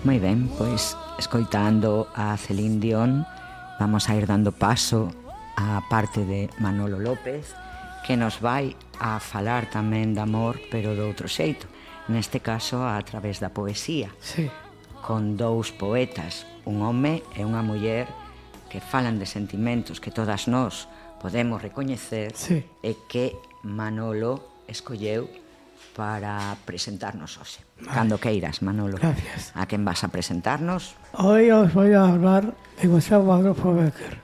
Moi ben, pois escoitando a Celine Dion vamos a ir dando paso á parte de Manolo López, que nos vai a falar tamén de amor, pero de outro xeito, neste caso a través da poesía. Sí. Con dous poetas, un home e unha muller, que falan de sentimentos que todas nós podemos recoñecer, sí, e que Manolo escolleu para presentarnos hoxe. Cando queiras, Manolo. Gracias. A quen vas a presentarnos? Hoy os voy a hablar de Gustavo Adolfo Bécquer.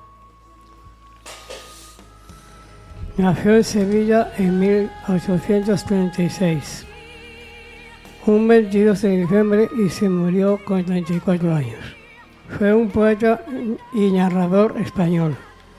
Nació en Sevilla en 1836, un 22 de diciembre, y se murió con 34 años. Fue un poeta y narrador español,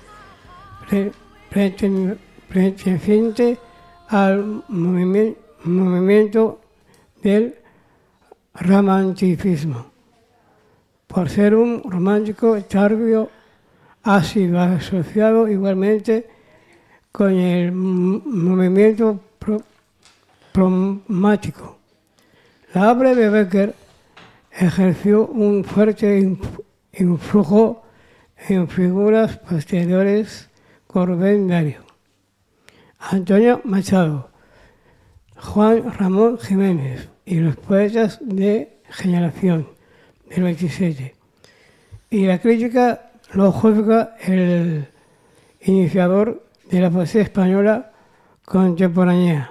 perteneciente al movimiento del romanticismo. Por ser un romántico tardío, ha sido asociado igualmente con el movimiento pragmático. La obra de Bécquer ejerció un fuerte influjo en figuras posteriores como Rubén Darío, Antonio Machado, Juan Ramón Jiménez y los poetas de generación del 27. Y la crítica lo juzga el iniciador de la poesía española contemporánea.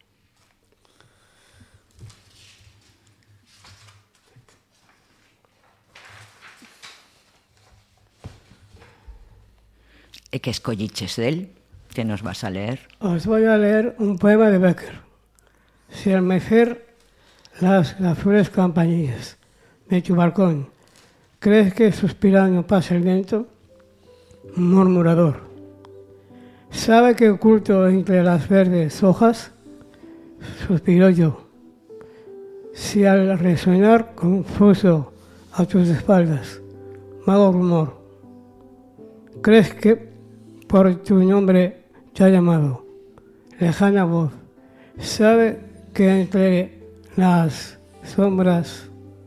E que escolliches del? Que nos vas a leer? Os voy a leer un poema de Bécquer. Si al mecer las azules campanillas de tu balcón crees que suspirando pasa el viento, murmurador, sabe que oculto entre las verdes hojas suspiro yo. Si al resonar confuso a tus espaldas vago rumor, crees que por tu nombre te ha llamado lejana voz, sabe que entre las sombras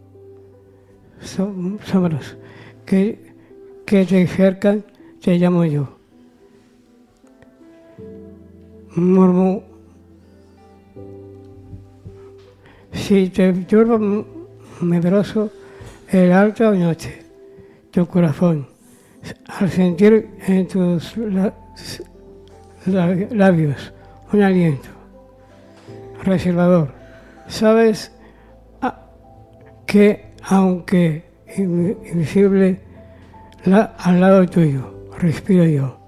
que te cercan te llamo yo. Si te turba medroso el alta noche, tu corazón, al sentir en tus labios un aliento reservador, sabes que aunque invisible al lado tuyo respiro yo.